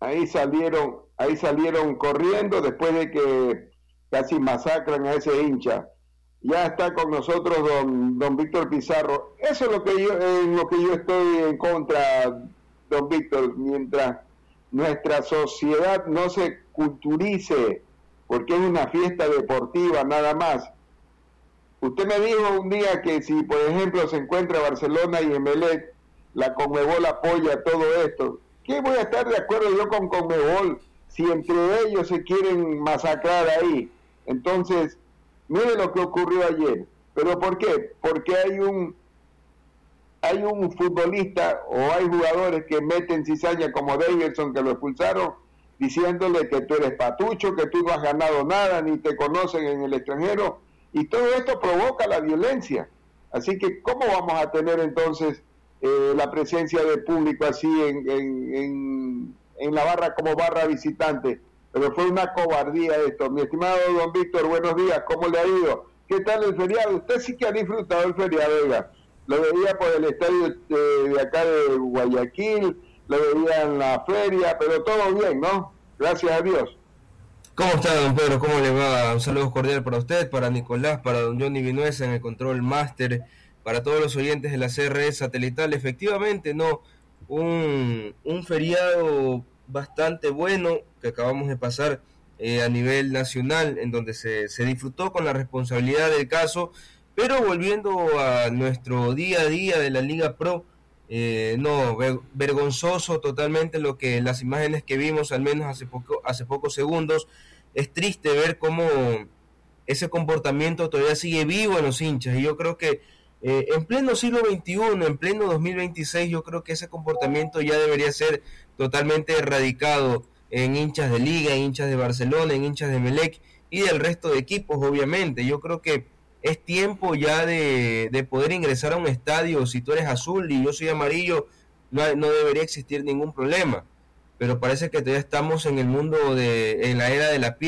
ahí salieron corriendo después de que casi masacran a ese hincha. Ya está con nosotros don Víctor Pizarro. Eso es lo que yo estoy en contra, don Víctor, mientras nuestra sociedad no se culturice, porque es una fiesta deportiva nada más. Usted me dijo un día que si, por ejemplo, se encuentra Barcelona y Emelec, la Conmebol apoya todo esto. ¿Qué voy a estar de acuerdo yo con Conmebol si entre ellos se quieren masacrar ahí? Entonces, mire lo que ocurrió ayer. ¿Pero por qué? Porque hay un futbolista o hay jugadores que meten cizaña como Davidson, que lo expulsaron, diciéndole que tú eres patucho, que tú no has ganado nada, ni te conocen en el extranjero, y todo esto provoca la violencia. Así que, ¿cómo vamos a tener entonces la presencia de público así en la barra como barra visitante? Pero fue una cobardía esto. Mi estimado don Víctor, buenos días, ¿cómo le ha ido? ¿Qué tal el feriado? Usted sí que ha disfrutado el feriado, oiga. Lo veía por el estadio de acá de Guayaquil, lo veía en la feria, pero todo bien, ¿no? Gracias a Dios. ¿Cómo está, don Pedro? ¿Cómo le va? Un saludo cordial para usted, para Nicolás, para don Johnny Vinuesa en el control máster, para todos los oyentes de la CRE satelital. Efectivamente, no, un feriado bastante bueno que acabamos de pasar a nivel nacional, en donde se disfrutó con la responsabilidad del caso, pero volviendo a nuestro día a día de la Liga Pro, no, vergonzoso totalmente las imágenes que vimos, al menos hace pocos segundos. Es triste ver cómo ese comportamiento todavía sigue vivo en los hinchas, y yo creo que en pleno siglo XXI, en pleno 2026, yo creo que ese comportamiento ya debería ser totalmente erradicado en hinchas de Liga, en hinchas de Barcelona, en hinchas de Emelec y del resto de equipos, obviamente. Yo creo que es tiempo ya de poder ingresar a un estadio. Si tú eres azul y yo soy amarillo, no debería existir ningún problema, pero parece que todavía estamos en el mundo en la era de la piel.